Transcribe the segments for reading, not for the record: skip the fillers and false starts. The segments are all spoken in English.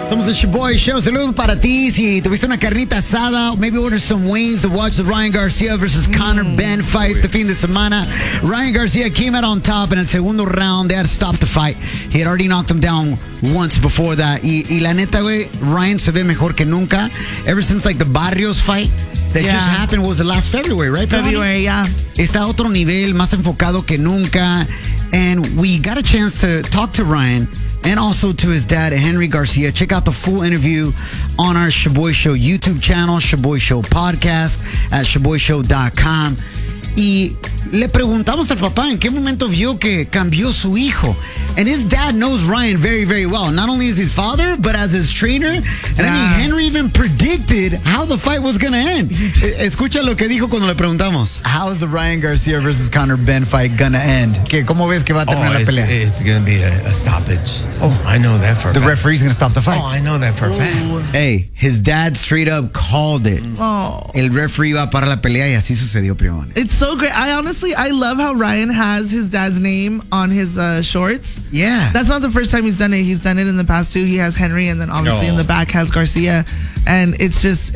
Somos el Shaboy Show. Saludos para ti. Si tuviste una carnita asada, maybe order some wings to watch the Ryan Garcia versus Conor Ben fight este fin de semana. Ryan Garcia came out on top in el segundo round. They had to stop the fight. He had already knocked him down once before that. Y la neta, güey, Ryan se ve mejor que nunca. Ever since like the Barrios fight that just happened, was the last February, right? February, yeah. Está a otro nivel, más enfocado que nunca. And we got a chance to talk to Ryan and also to his dad, Henry Garcia. Check out the full interview on our Shaboy Show YouTube channel, Shaboy Show Podcast at ShaboyShow.com. Y le preguntamos al papá en qué momento vio que cambió su hijo. And his dad knows Ryan very, very well. Not only as his father, but as his trainer. And I mean, Henry even predicted how the fight was going to end. Escucha lo que dijo cuando le preguntamos. How is the Ryan Garcia versus Conor Ben fight going to end? ¿Cómo ves que va a terminar la pelea? It's going to be a stoppage. Oh, I know that for a fact. The referee's going to stop the fight. Oh, I know that for a fact. Hey, his dad straight up called it. Oh. El referee iba a parar la pelea y así sucedió, primo. It's so great. I love how Ryan has his dad's name on his shorts. Yeah. That's not the first time he's done it. He's done it in the past too. He has Henry, and then obviously in the back has Garcia. And it's just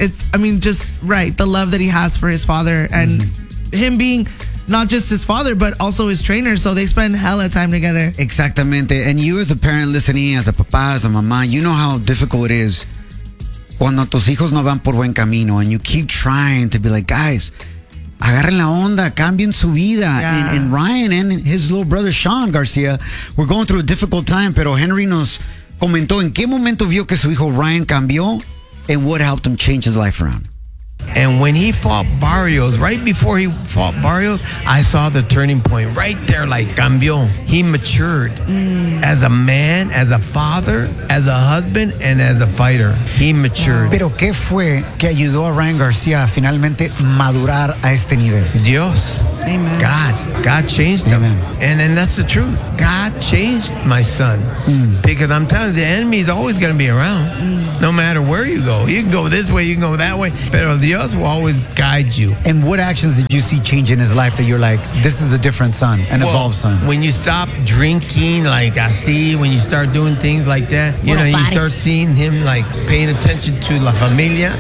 right. The love that he has for his father and him being not just his father, but also his trainer. So they spend hella time together. Exactamente. And you as a parent listening, as a papá, as a mamá, you know how difficult it is cuando tus hijos no van por buen camino and you keep trying to be like, guys, agarren la onda, cambien su vida. Yeah. And Ryan and his little brother Sean Garcia were going through a difficult time, pero Henry nos comentó en qué momento vio que su hijo Ryan cambió and what helped him change his life around. And when he fought Barrios, right before he fought Barrios, I saw the turning point right there, like cambió. He matured as a man, as a father, as a husband, and as a fighter. He matured. Pero ¿qué fue que ayudó a Ryan Garcia a finalmente madurar a este nivel? Dios. Amen. God changed him. Amen. And then that's the truth. God changed my son. Because I'm telling you, the enemy is always going to be around. No matter where you go. You can go this way, you can go that way. Pero Dios will always guide you. And what actions did you see change in his life that you're like, this is a different son, an evolved son? When you stop drinking, like así, when you start doing things like that, you start seeing him like paying attention to la familia,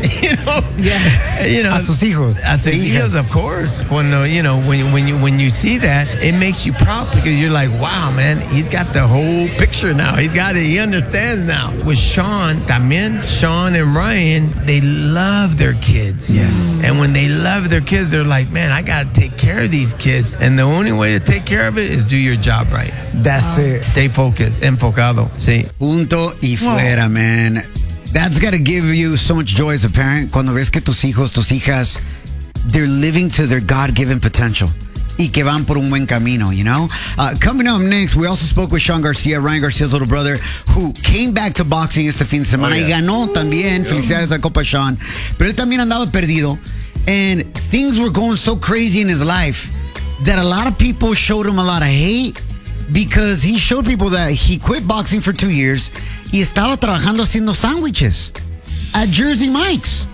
A sus hijos. A sus hijos, of course. Cuando, when you see that, it makes you proud because you're like, wow, man, he's got the whole picture now. He understands now. With Sean, también, Sean and Ryan, they love their kids. Yes. And when they love their kids, they're like, man, I got to take care of these kids. And the only way to take care of it is do your job right. That's it. Stay focused, enfocado. Sí. Punto y fuera, man. That's got to give you so much joy as a parent cuando ves que tus hijos, tus hijas, they're living to their God-given potential. Y que van por un buen camino, you know? Coming up next, we also spoke with Sean Garcia, Ryan Garcia's little brother, who came back to boxing este fin de semana y ganó también. Felicidades a Copa Sean. Pero él también andaba perdido. And things were going so crazy in his life that a lot of people showed him a lot of hate because he showed people that he quit boxing for 2 years y estaba trabajando haciendo sándwiches at Jersey Mike's.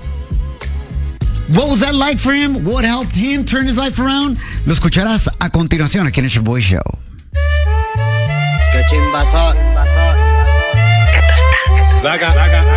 What was that like for him? What helped him turn his life around? Lo escucharás a continuación aquí en el Shaboy Show. ¿Qué chimba son? Zaga.